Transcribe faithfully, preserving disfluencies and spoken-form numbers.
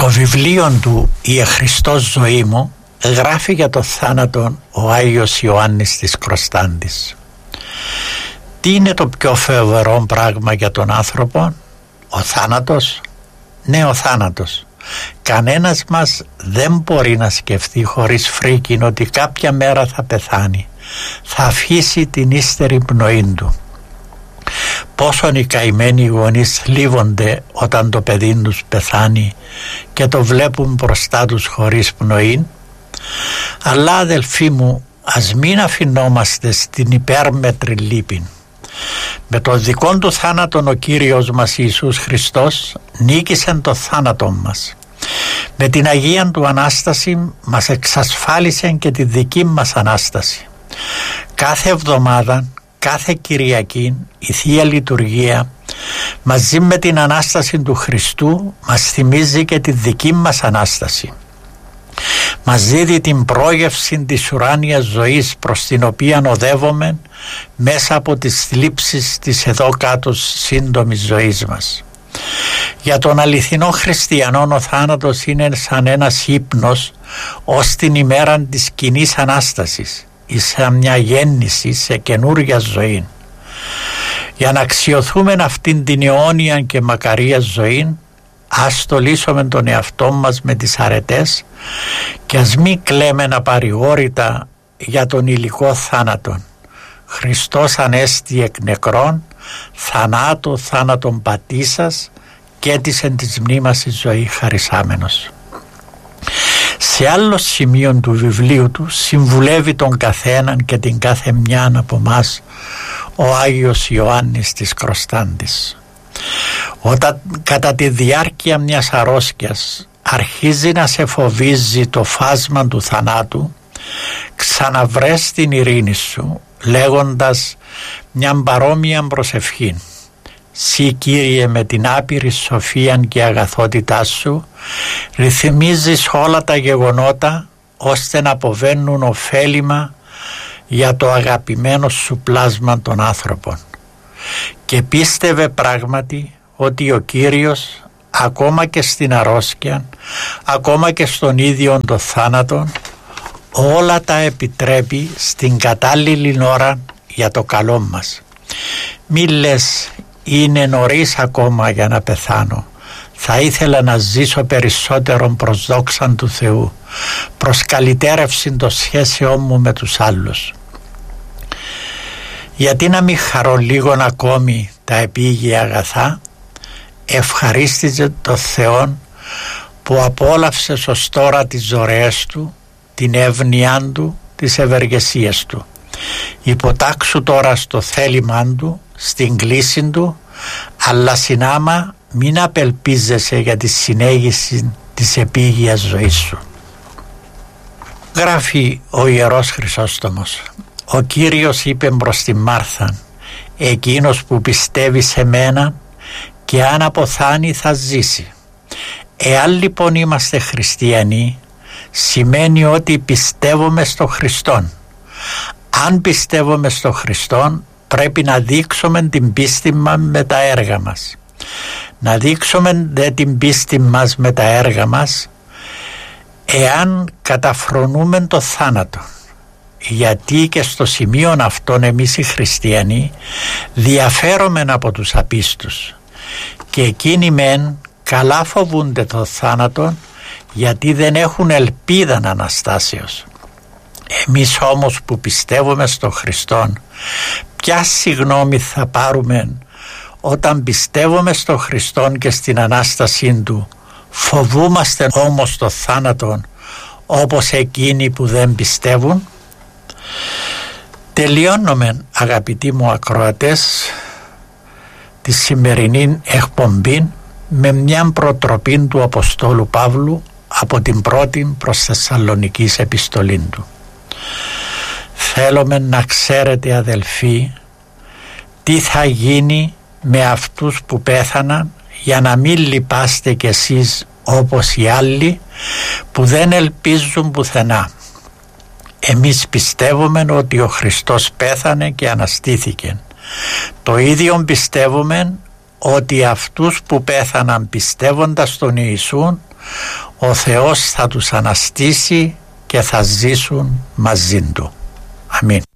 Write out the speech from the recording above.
Στο βιβλίο του «Η Χριστός ζωή μου» γράφει για το θάνατο ο Άγιος Ιωάννης της Κροστάντης. Τι είναι το πιο φοβερό πράγμα για τον άνθρωπο? Ο θάνατος? Ναι, ο θάνατος. Κανένας μας δεν μπορεί να σκεφτεί χωρίς φρίκιν ότι κάποια μέρα θα πεθάνει, θα αφήσει την ύστερη πνοή του. Πόσον οι καημένοι γονείς θλίβονται όταν το παιδί τους πεθάνει και το βλέπουν μπροστά τους χωρίς πνοή. Αλλά αδελφοί μου, ας μην αφινόμαστε στην υπέρμετρη λύπη. Με το δικό του θάνατον ο Κύριος μας Ιησούς Χριστός νίκησε το θάνατο μας. Με την Αγία του Ανάσταση μας εξασφάλισε και τη δική μας Ανάσταση. Κάθε εβδομάδα, κάθε Κυριακή η Θεία Λειτουργία μαζί με την Ανάσταση του Χριστού μας θυμίζει και τη δική μας Ανάσταση. Μας δίδει την πρόγευση της ουράνιας ζωής προς την οποία οδεύουμε μέσα από τις θλίψεις της εδώ κάτω σύντομης ζωής μας. Για τον αληθινό χριστιανό ο θάνατος είναι σαν ένας ύπνος ως την ημέρα της κοινής Ανάστασης ή σαν μια γέννηση σε καινούρια ζωή. Για να αξιοθούμε αυτήν την αιώνια και μακαρία ζωή, ας στολίσουμε τον εαυτό μας με τις αρετές και ας μην κλαίμε απαρηγόρητα για τον υλικό θάνατον. Χριστός ανέστη εκ νεκρών, θανάτω θάνατον πατήσας και έτησεν της μνήμας η ζωή χαρισάμενος. Σε άλλο σημείο του βιβλίου του συμβουλεύει τον καθέναν και την κάθε μιαν από μας ο Άγιος Ιωάννης της Κροστάντης. Όταν κατά τη διάρκεια μιας αρρώσκιας αρχίζει να σε φοβίζει το φάσμα του θανάτου, ξαναβρες την ειρήνη σου λέγοντας μια παρόμοια προσευχή. Συ Κύριε με την άπειρη σοφία και αγαθότητά σου ρυθμίζεις όλα τα γεγονότα ώστε να αποβαίνουν ωφέλιμα για το αγαπημένο σου πλάσμα των άνθρωπων. Και πίστευε πράγματι ότι ο Κύριος ακόμα και στην αρρώσκια, ακόμα και στον ίδιο το θάνατο, όλα τα επιτρέπει στην κατάλληλη ώρα για το καλό μας. Μη λες είναι νωρίς ακόμα για να πεθάνω, θα ήθελα να ζήσω περισσότερο προς δόξαν του Θεού, προς καλυτέρευση των σχέσεών μου με τους άλλους. Γιατί να μην χαρώ λίγον ακόμη τα επίγεια αγαθά? Ευχαρίστησε το Θεό που απόλαυσε ως τώρα τις ωραίες του, την εύνοιά του, τις ευεργεσίες του. Υποτάξου τώρα στο θέλημά του, στην κλίση του, αλλά συνάμα μην απελπίζεσαι για τη συνέχιση της επίγειας ζωής σου. Γράφει ο Ιερός Χρυσόστομος: ο Κύριος είπε προς τη Μάρθα, εκείνος που πιστεύει σε μένα και αν αποθάνει θα ζήσει. Εάν λοιπόν είμαστε χριστιανοί, σημαίνει ότι πιστεύουμε στο Χριστόν. Αν πιστεύουμε στο Χριστόν, πρέπει να δείξουμε την πίστη μας με τα έργα μας. Να δείξουμε δε την πίστη μας με τα έργα μας εάν καταφρονούμε το θάνατο. Γιατί και στο σημείο αυτόν εμείς οι χριστιανοί διαφέρομεν από τους απίστους και εκείνοι μεν καλά φοβούνται το θάνατο γιατί δεν έχουν ελπίδα αναστάσεως. Εμείς όμως που πιστεύουμε στον Χριστόν, ποια συγγνώμη θα πάρουμε όταν πιστεύουμε στον Χριστόν και στην Ανάστασή Του, φοβούμαστε όμως το θάνατο όπως εκείνοι που δεν πιστεύουν? Τελειώνουμε, αγαπητοί μου ακροατές, τη σημερινή εκπομπή με μια προτροπή του Αποστόλου Παύλου από την πρώτη προς Θεσσαλονικής επιστολή του. Θέλουμε να ξέρετε, αδελφοί, τι θα γίνει με αυτούς που πέθαναν, για να μην λυπάστε κι εσείς όπως οι άλλοι που δεν ελπίζουν πουθενά. Εμείς πιστεύουμε ότι ο Χριστός πέθανε και αναστήθηκε. Το ίδιο πιστεύουμε ότι αυτούς που πέθαναν πιστεύοντας τον Ιησούν ο Θεός θα τους αναστήσει και θα ζήσουν μαζί του. Αμήν.